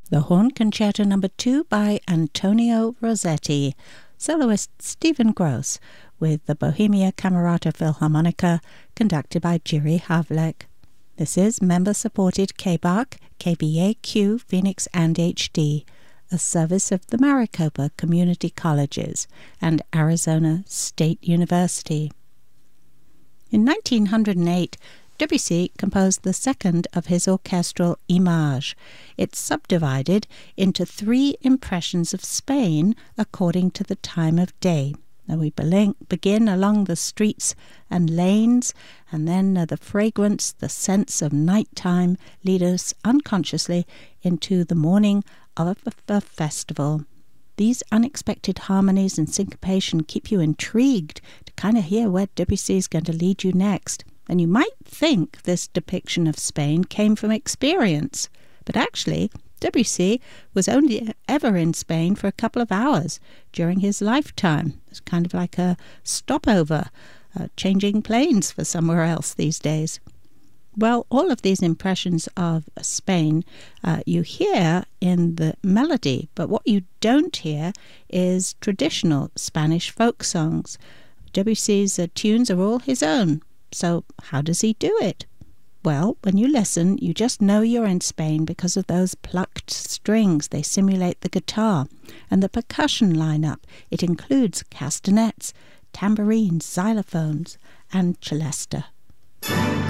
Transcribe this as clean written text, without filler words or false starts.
The Horn Concerto No. 2 by Antonio Rossetti, soloist Stephen Gross, with the Bohemia Camerata Philharmonica, conducted by Jiří Havlík. This is member-supported KBAQ, KBAQ, Phoenix and HD, a service of the Maricopa Community Colleges and Arizona State University. In 1908, Debussy composed the second of his orchestral Images. It's subdivided into 3 impressions of Spain according to the time of day. Now we begin along the streets and lanes, and then the fragrance, the sense of nighttime lead us unconsciously into the morning of a festival. These unexpected harmonies and syncopation keep you intrigued to kind of hear where Debussy is going to lead you next. And you might think this depiction of Spain came from experience, but actually Debussy was only ever in Spain for a couple of hours during his lifetime. It's kind of like a stopover, changing planes for somewhere else these days. Well, all of these impressions of Spain you hear in the melody, but what you don't hear is traditional Spanish folk songs. Debussy's tunes are all his own. So how does he do it? Well, when you listen, you just know you're in Spain because of those plucked strings. They simulate the guitar. And the percussion lineup. It includes castanets, tambourines, xylophones, and celesta.